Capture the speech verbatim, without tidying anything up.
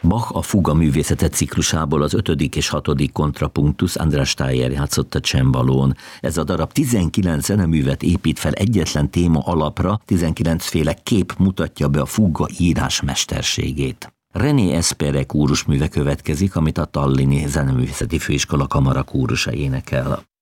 Bach a Fuga művészete ciklusából az ötödik és hatodik kontrapunktus, András Steyr játszotta csembalón. Ez a darab tizenkilenc zeneművet épít fel egyetlen téma alapra, tizenkilencféle kép mutatja be a fuga írás mesterségét. René Espere kórusműve következik, amit a Tallini Zeneművészeti Főiskola Kamara kórusa énekel.